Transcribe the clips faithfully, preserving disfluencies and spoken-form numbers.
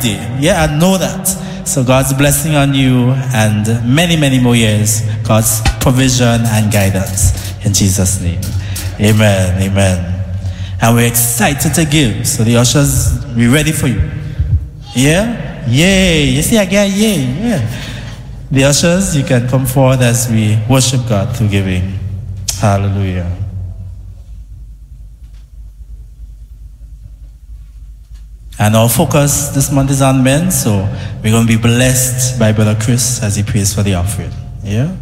Yeah, I know that. So God's blessing on you and many, many more years. God's provision and guidance in Jesus' name. Amen. Amen. And we're excited to give. So the ushers, we're ready for you. Yeah? Yay. You see again? Yay. Yeah. The ushers, you can come forward as we worship God through giving. Hallelujah. And our focus this month is on men, so we're going to be blessed by Brother Chris as he prays for the offering. Yeah?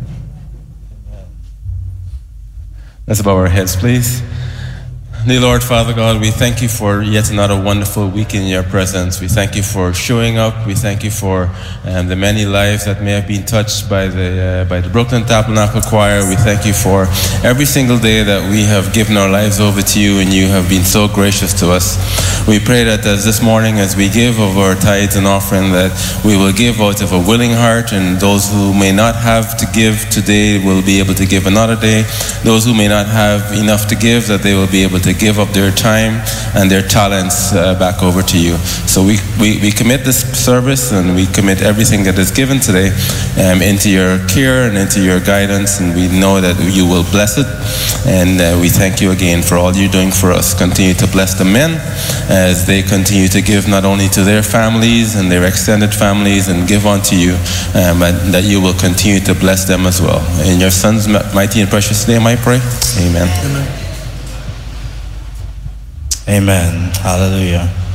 Let's bow our heads, please. Dear Lord, Father God, we thank you for yet another wonderful week in your presence. We thank you for showing up. We thank you for um, the many lives that may have been touched by the uh, by the Brooklyn Tabernacle Choir. We thank you for every single day that we have given our lives over to you, and you have been so gracious to us. We pray that as this morning, as we give of our tithes and offering, that we will give out of a willing heart, and those who may not have to give today will be able to give another day. Those who may not have enough to give, that they will be able to give up their time and their talents uh, back over to you. So we, we, we commit this service, and we commit everything that is given today um, into your care and into your guidance, and we know that you will bless it. And uh, we thank you again for all you're doing for us. Continue to bless the men as they continue to give not only to their families and their extended families and give unto you, um, and that you will continue to bless them as well. In your Son's mighty and precious name I pray. Amen. Amen. Amen. Hallelujah.